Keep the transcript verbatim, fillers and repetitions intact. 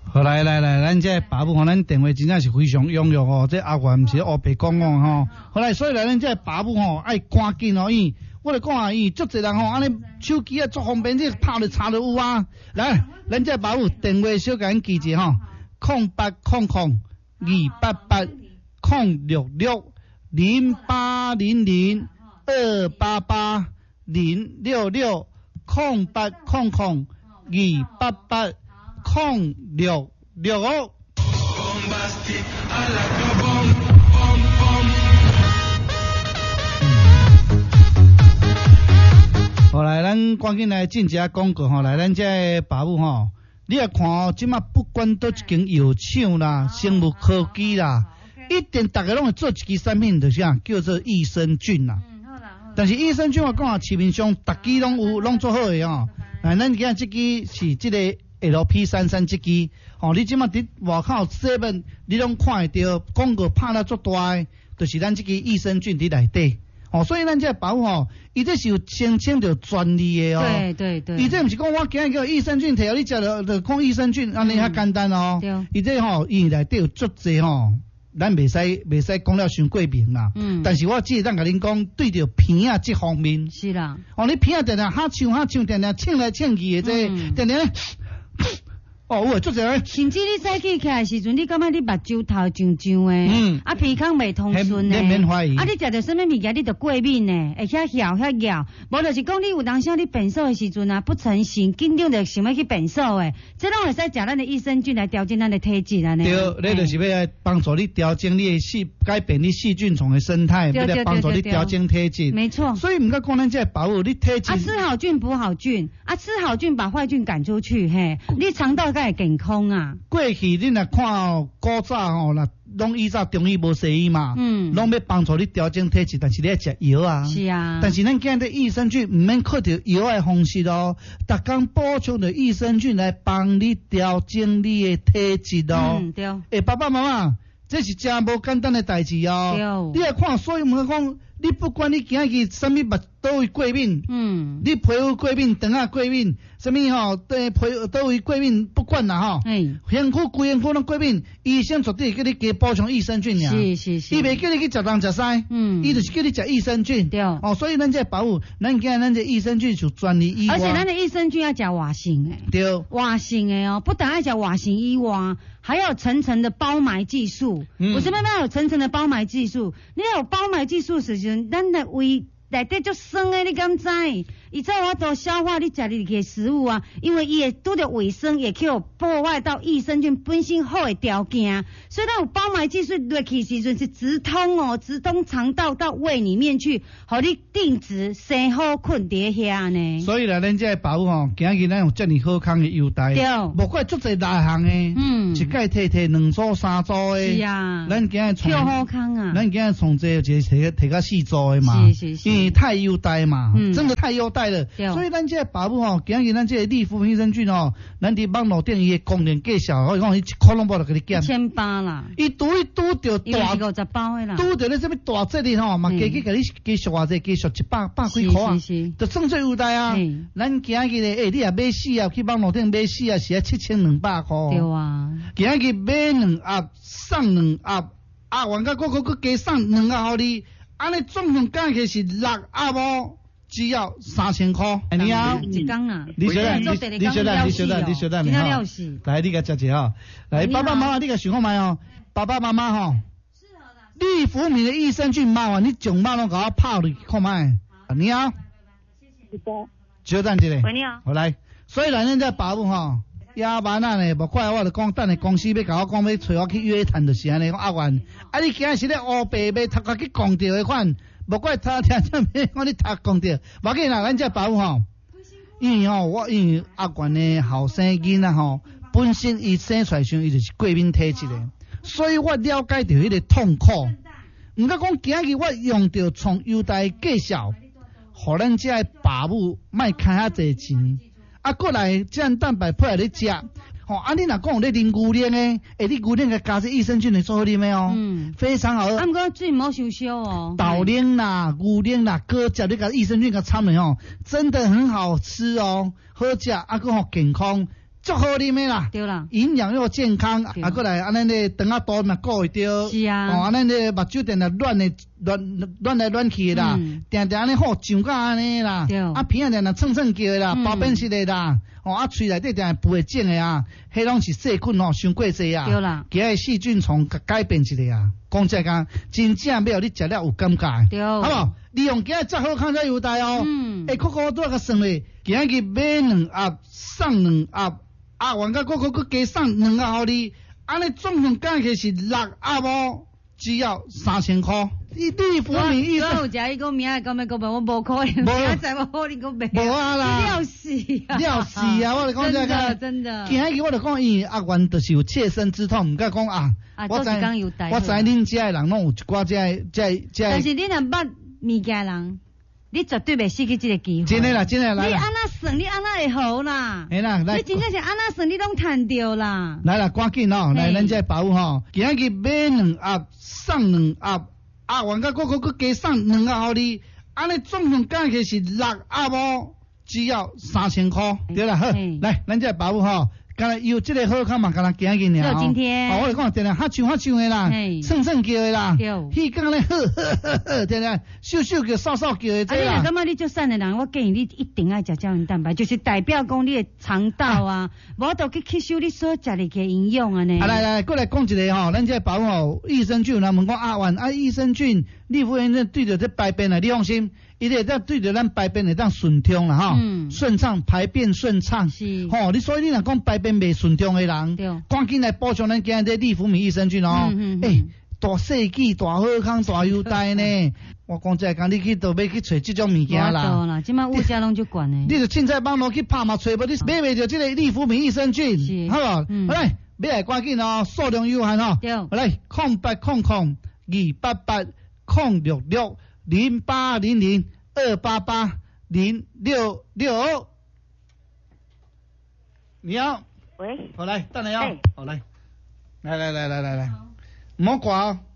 好来来来，咱这爸母吼，咱电话真正是非常踊跃哦。这阿元毋是乌白讲哦吼。好来，所以来咱这爸母吼爱赶紧哦，伊我来讲啊，伊足侪人吼，安尼手机啊足方便，这拍咧查就有啊。来，咱这爸母电话小甲咱记者吼，空八空空二八八空六六零八零零二八八零六六空八空空二八八。空六六哦。好来，咱赶紧来进一下广告吼，来咱这爸母吼，你来看哦，即马不管倒一间药厂啦、生物科技啦，一定大家拢会做一支产品，就是啥叫做益生菌啦。嗯，好啦好啦。但是益生菌我讲啊，市面上逐支拢有，拢做好诶哦。来，咱今即支是即个。L P 三三 这支，吼、哦，你即马伫外口 seven， 你拢看会到广告拍了足大诶，就是咱这支益生菌伫内底，哦，所以咱这保护吼，伊这是有申请着专利诶哦。 对对对。 伊这毋是讲我今日叫益生菌摕互你食着，着讲益生菌安尼较简单哦。对。伊这吼，伊内底有足侪吼，咱袂使袂使讲了伤过明啦。嗯。但是我只会当甲恁讲，对着鼻啊这方面。 是啦。 哦，你鼻啊定定哈唱哈唱，定定呛来呛去诶，这定定。哦，有诶，足侪人。 甚至你早起起来时阵，你感觉你目睭头胀胀诶，嗯，啊鼻孔袂通顺诶， 免怀疑。 啊，你食着什么物件，你着过敏诶，会遐咬遐咬，无就是讲你有当时你变瘦诶时阵啊，不成形，紧张着想要去变瘦诶，这拢会使食咱的益生菌来调整咱的体质安尼。 对，你就是要来帮助你调整你的细，改变你细菌丛的生态，要来帮助你调整体质。 没错。 所以唔该讲咱这保护你体质。 啊，吃好菌补好菌，啊，吃好菌把坏菌赶出去，嘿，你肠道会健康啊！ 过去你若看哦，古早吼，若拢依照中医无西医嘛，嗯，拢要帮助你调整体质，但是你要食药啊。 是啊。 但是咱今日益生菌唔免靠着药的方式哦，逐工补充着益生菌来帮你调整你的体质哦。 嗯，对。 诶，爸爸妈妈，这是真无简单的代志哦。对。你来看，所以我讲，你不管你今日什么目倒位过敏，嗯，你皮肤过敏、肠仔过敏，什么吼，对皮倒位过敏，不管啦吼，嗯，身躯规身躯拢过敏，医生绝对叫你加补充益生菌呀， 是是是， 伊袂叫你去食东食西，嗯，伊就是叫你食益生菌， 对， 哦，所以咱这保护，咱今日咱这益生菌是专利以外， 而且咱的益生菌要食活性诶， 对， 活性诶哦，不但要食活性以外，还要有层层的包埋技术，嗯，为什么要有层层的包埋技术？你要有包埋技术时阵，咱的胃内底足酸诶，你敢知？伊才有法度消化你食入去的食物啊，因为伊会拄着卫生，也去有破坏到益生菌本身好的条件，所以咱有包埋技术落去时阵是直通哦，直通肠道到胃里面去，互你定植生好困伫遐呢。 所以啦，咱这保护吼，今日咱有遮尔好康的优待，对，无怪足侪大项诶，嗯，一盖摕摕两组三组诶，是啊，咱今日从好康啊， 咱今日从这有一个摕摕较四组诶嘛，是是是，因为太优待嘛，嗯，真的太优待了，所以咱这保护吼，今日咱这利福益生菌吼，咱伫网络顶伊诶功能介绍，我讲伊一箍拢无得给你减， 一千八啦， 伊拄一拄着大五十包诶啦， 拄着咧什么大节日吼，嘛加去给你加俗偌济，加俗一百百几箍啊，就算做优待啊，咱今日咧，诶，你也买四啊，去网络顶买四啊，是要七千两百箍， 对啊， 今日买两盒送两盒，啊，完个个个个加送两盒互你，安尼总共加起是六盒无？只要三千块，你好， 一缸啊， 你小等，你小等，你小等，你小等，你小等，哈，来，你个食者哈，来，爸爸妈妈，你个想看卖哦，爸爸妈妈吼，利福米的益生菌麻烦你种麻拢给我泡入看卖，你好，小等一下， 喂，你好， 好来，所以咱现在保护吼。野蛮啊呢，无怪我就讲，等下公司要甲我讲要找我去约谈，就是安尼讲阿元，啊你今日是咧乌白白读甲去讲着的款，无怪他听听咩，我你读讲着，无紧啦，咱这保护吼，因为吼我因为阿元的后生囡仔吼，本身伊生出来时伊就是过敏体质的，所以我了解到迄个痛苦。毋过讲今日我用着从优待介绍，互咱这保护莫开遐济钱。啊，过来降蛋白配合你食，吼、哦，啊，你若讲有咧啉牛奶诶，诶，你牛奶个加些益生菌会做好啉诶哦，嗯，非常好。 啊，毋过水毋好伤烧哦。 豆奶啦、牛奶啦，搁食你个益生菌个掺落哦，真的很好吃哦，好食啊，搁好健康， 足好啉的啦， 对啦， 营养又健康，啊，过来安尼咧肠仔肚嘛顾会着， 是啊， 哦，安尼咧目睭定定乱的乱乱来乱去的啦，定定安尼好上甲安尼啦，啊鼻仔定定蹭蹭叫的啦，包边式的啦，哦啊喙内底定定不会种的啊，迄拢是细菌哦，伤过济啊， 对啦， 其他细菌虫改变一下啊，讲这个真正要你食了有感觉， 对， 好不？利用今日最好康佳优待哦， 嗯， 诶，扣扣多个算咧，今日买两盒送两盒。啊，原甲个个个加送两盒互你，安尼总共加起来是六盒哦，只要三千块。你你福民医生， 我有食伊个名仔讲要个卖，我无可能，明仔载我好你个卖。 无啊啦， 了死啊！ 了死啊！我就讲这个， 真的。 今日我就讲伊阿元就是有切身之痛，毋敢讲啊。 啊， 我知我知恁遮的人拢有一寡遮遮遮。 但是你若捌物件人。你绝对袂失去这个机会。 真的啦，真的啦。 你安那算，你安那会好啦。 哎啦，来。 你真正是安那算，你拢赚着啦。 来啦，赶紧哦，来咱这保护吼，今日买两盒送两盒，啊，原甲个个个加送两盒互你，安尼总共加起来是六盒哦，只要三千块，对啦，好，来咱这保护吼。刚才有这个好看嘛，刚才今日尔哦。今天。 哦，我讲定定哈唱哈唱的啦，蹭蹭叫的啦，迄讲咧呵呵呵呵，定定咻咻叫扫扫叫的这啦。 啊，你若感觉你足瘦的人，我建议你一定爱食胶原蛋白，就是代表讲你的肠道啊，无都去吸收你所食的个营养啊呢。 啊来来，过来讲一个吼，咱这保护吼，益生菌有人问讲啊，完啊益生菌，你夫人对着这排便啊，你放心。伊咧在对着咱排便会当顺畅啦吼，顺畅排便顺畅， 是吼，你所以你若讲排便袂顺畅的人，赶紧来补充咱今日这利福米益生菌哦，诶，大细剂、大好康、大优待呢，我讲这讲你去倒要去找这种物件啦， 多啦，即摆物价拢就悬诶， 你就凊彩网络去拍嘛，找无你买袂着这个利福米益生菌，好无？好来，买来赶紧哦，数量有限吼，好来，空八空空二八八空六六。零八零零二八八零六六，你好， 喂， 好来，等你哦，好来，来来来来来来，唔好挂哦。